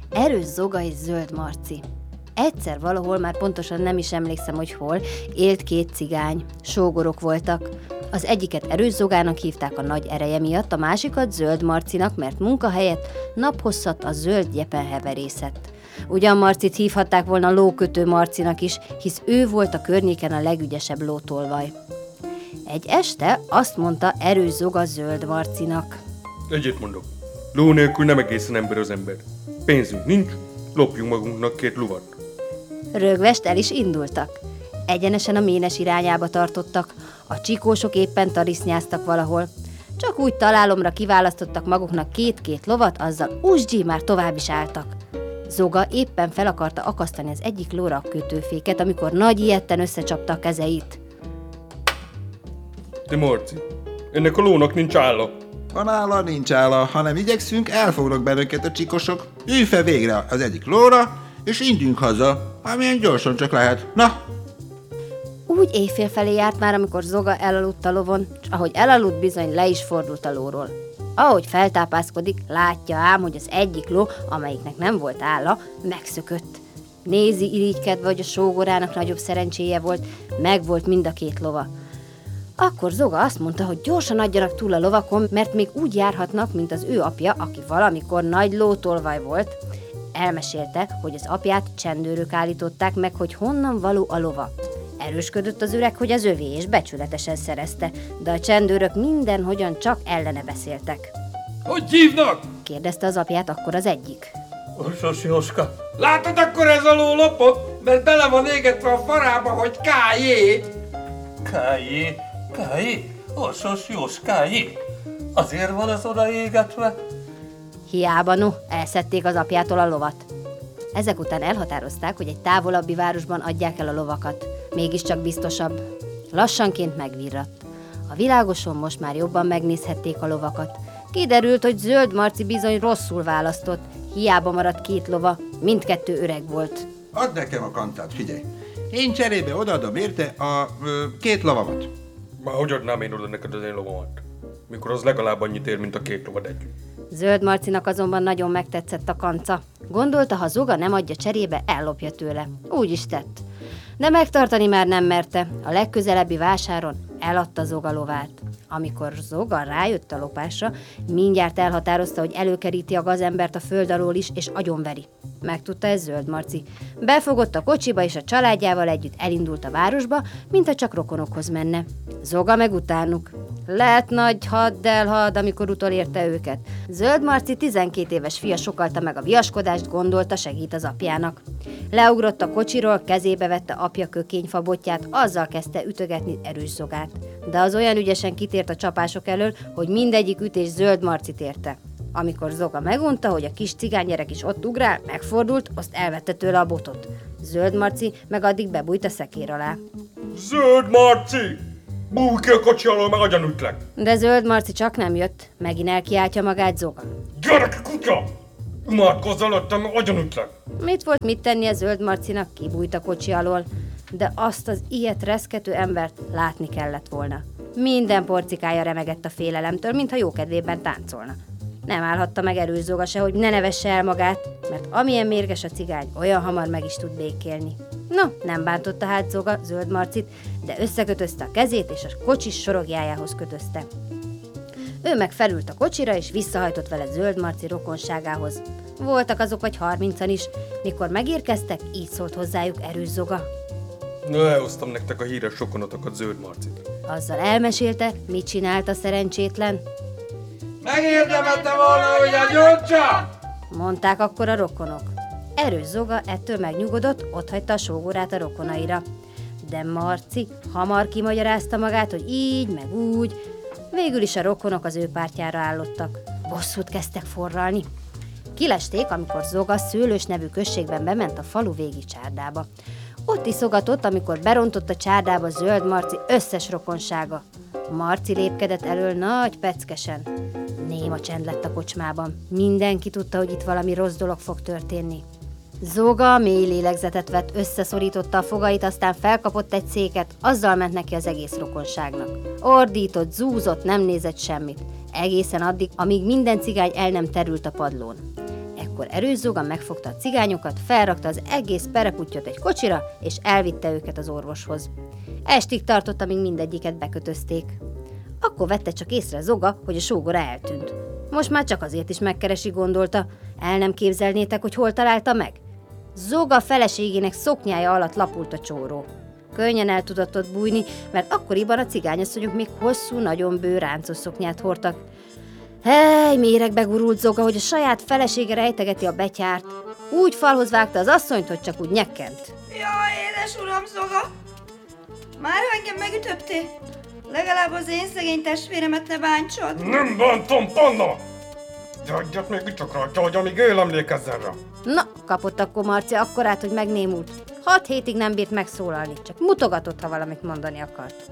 Erős Zoga és Zöld Marci. Egyszer valahol, már pontosan nem is emlékszem, hogy hol, élt két cigány. Sógorok voltak. Az egyiket Erős Zogának hívták a nagy ereje miatt, a másikat Zöld Marcinak, mert munka helyett naphosszat a zöld gyepen heverészett. Ugyan Marcit hívhatták volna Lókötő Marcinak is, hisz ő volt a környéken a legügyesebb lótolvaj. Egy este azt mondta Erős Zoga Zöld Marcinak. Egyet mondok, ló nélkül nem egészen ember az ember. Pénzünk nincs, lopjunk magunknak 2 lovat. Rögvest el is indultak. Egyenesen a Ménes irányába tartottak, a csikósok éppen tarisznyáztak valahol. Csak úgy találomra kiválasztottak maguknak 2 lovat, azzal usgyi már tovább is álltak. Zoga éppen fel akarta akasztani az egyik lóra a kötőféket, amikor nagy ijedten összecsapta a kezeit. De Marci, ennek a lónak nincs álla. Van álla, nincs álla, hanem igyekszünk, elfognak bennünket a csikosok. Ülj fel végre az egyik lóra, és indjunk haza, amilyen gyorsan csak lehet. Na! Úgy éjfél felé járt már, amikor Zoga elaludt a lovon, és ahogy elaludt, bizony le is fordult a lóról. Ahogy feltápászkodik, látja ám, hogy az egyik ló, amelyiknek nem volt álla, megszökött. Nézi irigykedve, hogy a sógorának nagyobb szerencséje volt, megvolt mind a 2 lova. Akkor Zoga azt mondta, hogy gyorsan adjanak túl a lovakon, mert még úgy járhatnak, mint az ő apja, aki valamikor nagy lótolvaj volt. Elmesélte, hogy az apját csendőrök állították meg, hogy honnan való a lova. Erősködött az öreg, hogy az övé, és becsületesen szerezte, de a csendőrök mindenhogyan csak ellene beszéltek. Hogy hívnak? Kérdezte az apját akkor az egyik. Orsos Jóska. Látod akkor ez a ló lopott? Mert bele van égetve a farába, hogy K.J. K.J.? Orsos Jóskájé? Azért van ez odaégetve? Hiába, no, elszedték az apjától a lovat. Ezek után elhatározták, hogy egy távolabbi városban adják el a lovakat. Mégiscsak biztosabb. Lassanként megvirratt. A világoson most már jobban megnézhették a lovakat. Kiderült, hogy Zöld Marci bizony rosszul választott. Hiába maradt 2 lova, mindkettő öreg volt. Add nekem a kancát, figyelj. Én cserébe odaadom érte a 2 lovamat. Már hogy adnám én oda neked az én lovamat? Mikor az legalább annyit ér, mint a 2 lovad együtt. Zöld Marcinak azonban nagyon megtetszett a kanca. Gondolta, ha Zoga nem adja cserébe, ellopja tőle. Úgy is tett. De megtartani már nem merte. A legközelebbi vásáron eladta Zoga lovát. Amikor Zoga rájött a lopásra, mindjárt elhatározta, hogy előkeríti a gazembert a föld alól is, és agyonveri. Megtudta ez Zöld Marci. Befogott a kocsiba, és a családjával együtt elindult a városba, mintha csak rokonokhoz menne. Zoga meg utánuk. Lett nagy haddelhad, amikor utolérte őket. Zöld Marci 12 éves fia sokalta meg a viaskodást, gondolta, segít az apjának. Leugrott a kocsiról, kezébe vette apja kökényfabotját, azzal kezdte ütögetni Erős Zogát. De az olyan ügyesen kitért a csapások elől, hogy mindegyik ütés Zöld Marcit érte. Amikor Zoga megunta, hogy a kis cigánygyerek is ott ugrál, megfordult, azt elvette tőle a botot. Zöld Marci meg addig bebújt a szekér alá. Zöld Marci! Bújj ki a kocsi alól, meg agyonütlek! De Zöld Marci csak nem jött, megint elkiáltja magát Zoga. Gyere ki, kutya! Imádkozz előttem, meg agyonütlek! Mit volt mit tennie Zöld Marcinak, kibújt a kocsi alól, de azt az ilyet reszkető embert látni kellett volna. Minden porcikája remegett a félelemtől, mintha jókedvében táncolna. Nem állhatta meg Erős Zoga se, hogy ne nevesse el magát, mert amilyen mérges a cigány, olyan hamar meg is tud békélni. No, nem bántotta hát Zoga Zöld Marcit, de összekötözte a kezét, és a kocsis sorogjájához kötözte. Ő meg felült a kocsira, és visszahajtott vele Zöld Marci rokonságához. Voltak azok vagy 30-an is. Mikor megérkeztek, így szólt hozzájuk Erős Zoga. Na, elhoztam nektek a híres rokonotokat, Zöld Marcit. Azzal elmesélte, mit csinált a szerencsétlen. Megérdemelte volna, hogy a gyógycsa! Mondták akkor a rokonok. Erős Zoga ettől megnyugodott, otthagyta a sógorát a rokonaira. De Marci hamar kimagyarázta magát, hogy így, meg úgy. Végül is a rokonok az ő pártjára állottak. Bosszút kezdtek forralni. Kilesték, amikor Zoga Szőlős nevű községben bement a falu végi csárdába. Ott iszogatott, amikor berontott a csárdába Zöld Marci összes rokonsága. Marci lépkedett elől nagy peckesen. Néma csend lett a kocsmában. Mindenki tudta, hogy itt valami rossz dolog fog történni. Zoga mély lélegzetet vett, összeszorította a fogait, aztán felkapott egy széket, azzal ment neki az egész rokonságnak. Ordított, zúzott, nem nézett semmit. Egészen addig, amíg minden cigány el nem terült a padlón. Ekkor Akkor Erős Zoga megfogta a cigányokat, felrakta az egész pereputtyot egy kocsira, és elvitte őket az orvoshoz. Estig tartott, amíg mindegyiket bekötözték. Akkor vette csak észre Zoga, hogy a sógora eltűnt. Most már csak azért is megkeresi, gondolta. El nem képzelnétek, hogy hol találta meg? Zoga feleségének szoknyája alatt lapult a csóró. Könnyen el tudott ott bújni, mert akkoriban a cigányasszonyok még hosszú, nagyon bő ráncos szoknyát hordtak. Hely, méregbe gurult Zoga, hogy a saját felesége rejtegeti a betyárt. Úgy falhoz vágta az asszonyt, hogy csak úgy nyekkent. Jaj, édes uram, Zoga! Már engem megütöttél? Legalább az én szegény testvéremet ne bántsad. Nem bántom, Panna! Gyargyat még csak rajta, hogy amíg él, emlékezzen rá. Na, kapott akkor Marcia akkorát, hogy megnémult. 6 hétig nem bírt megszólalni, csak mutogatott, ha valamit mondani akart.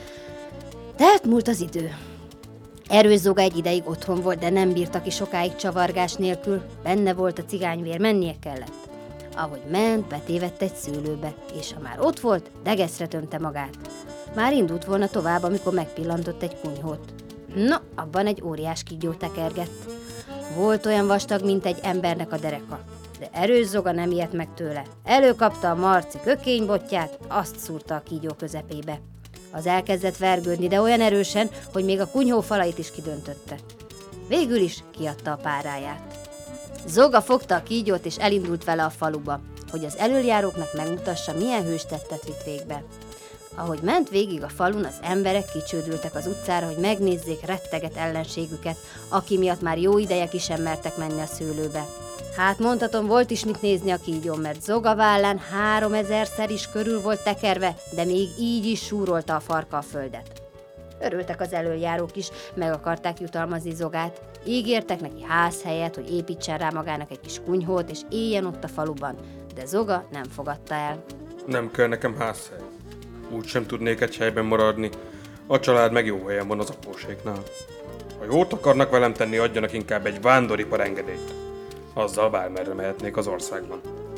Tehát múlt az idő. Erős Zoga egy ideig otthon volt, de nem bírta ki sokáig csavargás nélkül. Benne volt a cigányvér, mennie kellett. Ahogy ment, betévedt egy szőlőbe, és ha már ott volt, degeszre tömte magát. Már indult volna tovább, amikor megpillantott egy kunyhót. No, abban egy óriás kígyó tekergett. Volt olyan vastag, mint egy embernek a dereka. De Erős Zoga nem ijedt meg tőle. Előkapta a Marci kökénybotját, azt szúrta a kígyó közepébe. Az elkezdett vergődni, de olyan erősen, hogy még a kunyhó falait is kidöntötte. Végül is kiadta a páráját. Zoga fogta a kígyót és elindult vele a faluba, hogy az elöljáróknak megmutassa, milyen hős tettet vitt végbe. Ahogy ment végig a falun, az emberek kicsődültek az utcára, hogy megnézzék retteget ellenségüket, aki miatt már jó ideje ki sem mertek menni a szőlőbe. Hát mondhatom, volt is mit nézni a kígyón, mert Zoga vállán 3000-szer is körül volt tekerve, de még így is súrolta a farka a földet. Örültek az elöljárók is, meg akarták jutalmazni Zogát. Ígértek neki házhelyet, hogy építsen rá magának egy kis kunyhót, és éljen ott a faluban, de Zoga nem fogadta el. Nem kell nekem házhely. Úgy sem tudnék egy helyben maradni. A család meg jó helyen van az apóséknál. Ha jót akarnak velem tenni, adjanak inkább egy vándoripar engedélyt. Azzal bármerre mehetnék az országban.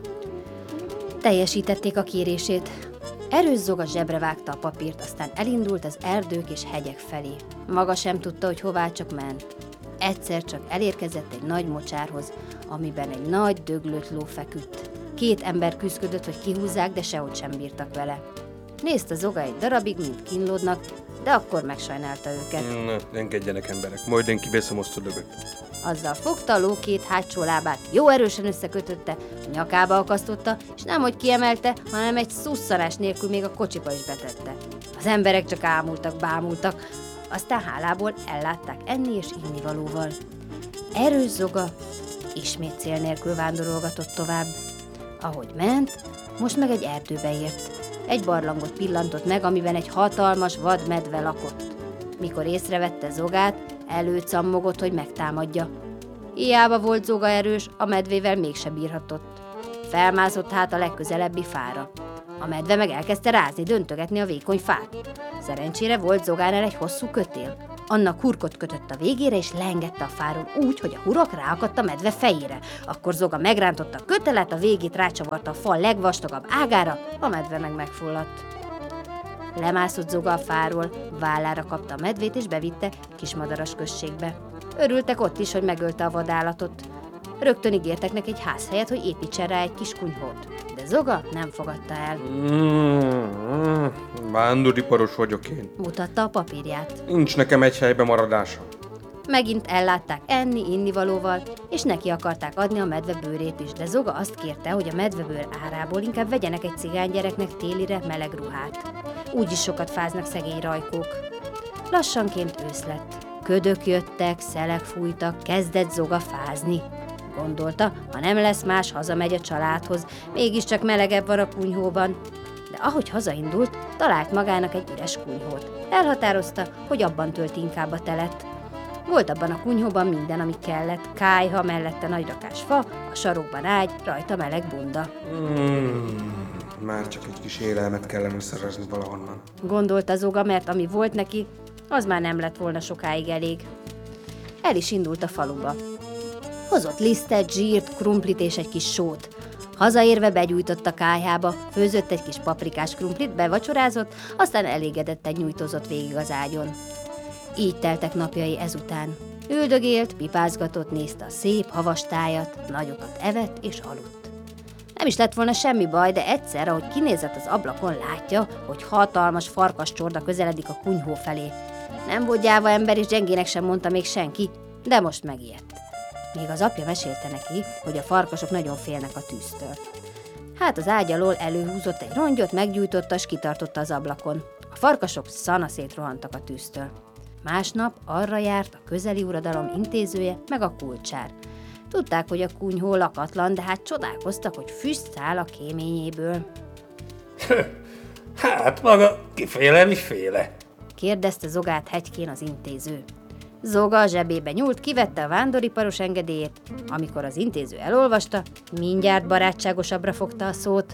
Teljesítették a kérését. Erős Zoga zsebre vágta a papírt, aztán elindult az erdők és hegyek felé. Maga sem tudta, hogy hová csak ment. Egyszer csak elérkezett egy nagy mocsárhoz, amiben egy nagy döglött ló feküdt. 2 ember küszködött, hogy kihúzzák, de sehogy sem bírtak vele. Nézte Zoga egy darabig, mint kínlódnak, de akkor megsajnálta őket. Na, engedjenek emberek, majd én kiveszem azt a dögöt. Azzal fogta a ló 2 hátsó lábát, jó erősen összekötötte, a nyakába akasztotta, és nemhogy kiemelte, hanem egy szusszanás nélkül még a kocsiba is betette. Az emberek csak ámultak, bámultak, aztán hálából ellátták enni és innivalóval. Erős Zoga ismét cél nélkül vándorolgatott tovább. Ahogy ment, most meg egy erdőbe ért. Egy barlangot pillantott meg, amiben egy hatalmas vad medve lakott. Mikor észrevette Zogát, előcammogott, hogy megtámadja. Hiába volt Zoga erős, a medvével mégse bírhatott. Felmászott hát a legközelebbi fára. A medve meg elkezdte rázni, döntögetni a vékony fát. Szerencsére volt Zogánál egy hosszú kötél. Annak hurkot kötött a végére, és leengedte a fáról úgy, hogy a hurok ráakadt a medve fejére. Akkor Zoga megrántotta a kötelet, a végét rácsavarta a fal legvastagabb ágára, a medve meg megfulladt. Lemászott Zoga a fáról, vállára kapta a medvét, és bevitte Kismadaras községbe. Örültek ott is, hogy megölte a vadállatot. Rögtön ígértek neki egy házhelyet, hogy építsen rá egy kis kunyhót. De Zoga nem fogadta el. Vándoriparos vagyok én. Mutatta a papírját. Nincs nekem egy helybe maradása. Megint ellátták enni, innivalóval, és neki akarták adni a medve bőrét is, de Zoga azt kérte, hogy a medvebőr árából inkább vegyenek egy cigánygyereknek télire meleg ruhát. Úgyis sokat fáznak szegény rajkók. Lassanként ősz lett. Ködök jöttek, szelek fújtak, kezdett Zoga fázni. Gondolta, ha nem lesz más, hazamegy a családhoz, mégiscsak melegebb van a kunyhóban. De ahogy hazaindult, talált magának egy üres kunyhót. Elhatározta, hogy abban tölti inkább a telet. Volt abban a kunyhóban minden, ami kellett. Kályha, mellette nagy rakás fa, a sarokban ágy, rajta meleg bunda. Már csak egy kis élelmet kellene szerezni valahonnan. Gondolta Zoga, mert ami volt neki, az már nem lett volna sokáig elég. El is indult a faluba. Hozott lisztet, zsírt, krumplit és egy kis sót. Hazaérve begyújtott a kályhába, főzött egy kis paprikás krumplit, bevacsorázott, aztán elégedetten nyújtózott végig az ágyon. Így teltek napjai ezután. Üldögélt, pipázgatott, nézte a szép havas tájat, nagyokat evett és aludt. Nem is lett volna semmi baj, de egyszer, ahogy kinézett az ablakon, látja, hogy hatalmas farkascsorda közeledik a kunyhó felé. Nem volt gyáva ember, és gyengének sem mondta még senki, de most megijedt. Még az apja mesélte neki, hogy a farkasok nagyon félnek a tűztől. Hát az ágy alól előhúzott egy rongyot, meggyújtotta, s kitartotta az ablakon. A farkasok szanaszét rohantak a tűztől. Másnap arra járt a közeli uradalom intézője, meg a kulcsár. Tudták, hogy a kunyhó lakatlan, de hát csodálkoztak, hogy füst száll a kéményéből. Hát maga kiféle, miféle? Kérdezte Zogát hegykén az intéző. Zoga a zsebébe nyúlt, kivette a vándoriparos engedélyét. Amikor az intéző elolvasta, mindjárt barátságosabbra fogta a szót.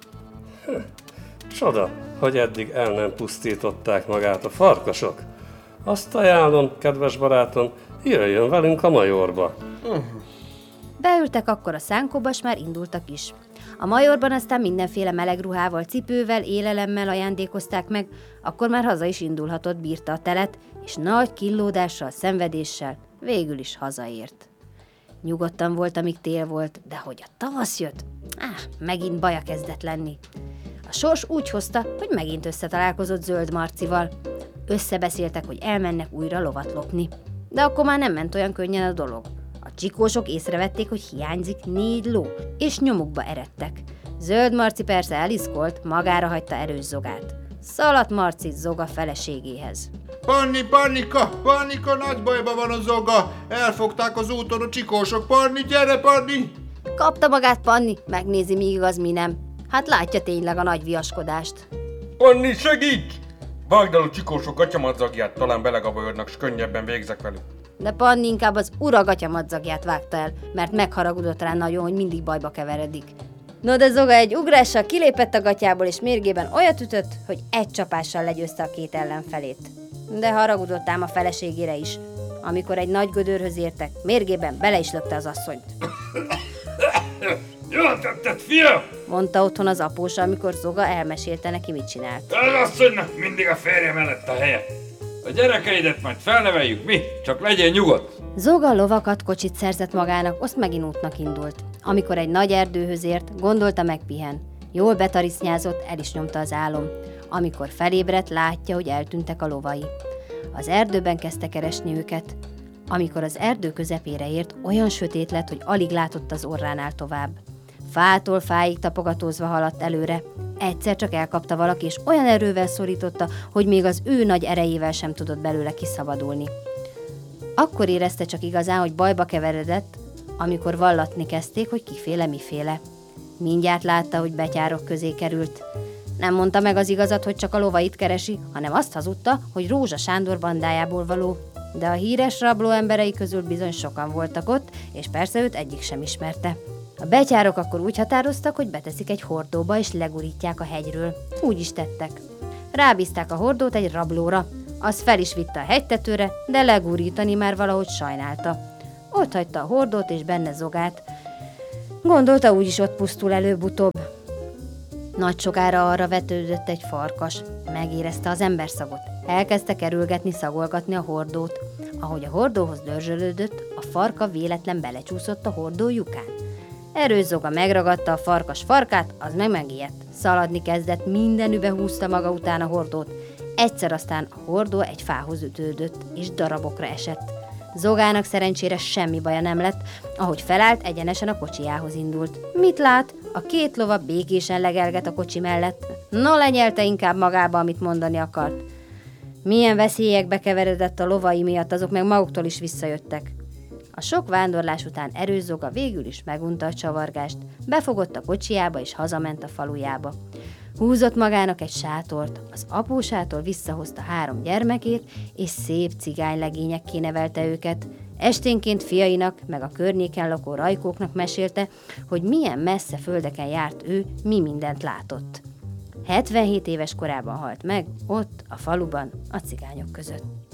Csoda, hogy eddig el nem pusztították magát a farkasok. Azt ajánlom, kedves barátom, jöjjön velünk a majorba. Beültek akkor a szánkóba, s már indultak is. A majorban aztán mindenféle meleg ruhával, cipővel, élelemmel ajándékozták meg, akkor már haza is indulhatott, bírta a telet, és nagy killódással, szenvedéssel végül is hazaért. Nyugodtan volt, amíg tél volt, de hogy a tavasz jött, megint baja kezdett lenni. A sors úgy hozta, hogy megint összetalálkozott Zöld Marcival. Összebeszéltek, hogy elmennek újra lovat lopni. De akkor már nem ment olyan könnyen a dolog. A csikósok észrevették, hogy hiányzik 4 ló, és nyomukba eredtek. Zöld Marci persze eliszkolt, magára hagyta erős Zogát. Szaladt Marci Zoga feleségéhez. Pannika, nagy bajban van a Zoga! Elfogták az úton a csikósok, Panni, gyere, Panni! Kapta magát Panni, megnézi, mi igaz, mi nem. Hát látja tényleg a nagy viaskodást. Panni, segíts! Vágd el a csikósok gatyamadzagját, talán belegabajodnak, s könnyebben végzek velük. De Panni inkább az ura gatyamadzagját vágta el, mert megharagudott rá nagyon, hogy mindig bajba keveredik. No de Zoga egy ugrással kilépett a gatyából, és mérgében olyat ütött, hogy egy csapással legyőzte a 2 ellenfelét. De haragudott ám a feleségére is. Amikor egy nagy gödörhöz értek, mérgében bele is lökte az asszonyt. Jól tetted, fiam! Mondta otthon az apósa, amikor Zoga elmesélte neki, mit csinált. Az asszonynak mindig a férje mellett a helye. A gyerekeidet majd felneveljük mi, csak legyél nyugodt. Zoga lovakat, kocsit szerzett magának, azt megint útnak indult. Amikor egy nagy erdőhöz ért, gondolta, megpihen. Jól betarisznyázott, el is nyomta az álom. Amikor felébredt, látja, hogy eltűntek a lovai. Az erdőben kezdte keresni őket. Amikor az erdő közepére ért, olyan sötét lett, hogy alig látott az orránál tovább. Fától fáig tapogatózva haladt előre. Egyszer csak elkapta valaki, és olyan erővel szorította, hogy még az ő nagy erejével sem tudott belőle kiszabadulni. Akkor érezte csak igazán, hogy bajba keveredett, amikor vallatni kezdték, hogy kiféle miféle. Mindjárt látta, hogy betyárok közé került. Nem mondta meg az igazat, hogy csak a lovait keresi, hanem azt hazudta, hogy Rózsa Sándor bandájából való. De a híres rabló emberei közül bizony sokan voltak ott, és persze őt egyik sem ismerte. A betyárok akkor úgy határoztak, hogy beteszik egy hordóba, és legurítják a hegyről. Úgy is tettek. Rábízták a hordót egy rablóra. Az fel is vitte a hegytetőre, de legurítani már valahogy sajnálta. Ott hagyta a hordót, és benne Zogát. Gondolta, úgyis ott pusztul előbb-utóbb. Nagy sokára arra vetődött egy farkas. Megérezte az emberszagot. Elkezdte kerülgetni, szagolgatni a hordót. Ahogy a hordóhoz dörzsölődött, a farka véletlen belecsúszott a hordó lyukán. Erős Zoga megragadta a farkas farkát, az meg megijedt. Szaladni kezdett, mindenübe húzta maga után a hordót. Egyszer aztán a hordó egy fához ütődött, és darabokra esett. Zogának szerencsére semmi baja nem lett, ahogy felállt, egyenesen a kocsijához indult. Mit lát? A 2 lova békésen legelget a kocsi mellett. No, lenyelte inkább magába, amit mondani akart. Milyen veszélyekbe keveredett a lovai miatt, azok meg maguktól is visszajöttek. A sok vándorlás után erős Zoga végül is megunta a csavargást, befogott a kocsijába és hazament a falujába. Húzott magának egy sátort, az apósától visszahozta 3 gyermekét, és szép cigánylegényekké nevelte őket. Esténként fiainak, meg a környéken lakó rajkóknak mesélte, hogy milyen messze földeken járt ő, mi mindent látott. 77 éves korában halt meg, ott, a faluban, a cigányok között.